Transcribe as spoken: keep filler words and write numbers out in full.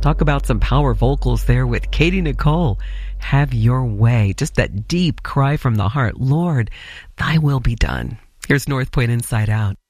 Talk about some power vocals there with Katie Nicole. Have your way. Just that deep cry from the heart. Lord, thy will be done. Here's North Point Inside Out.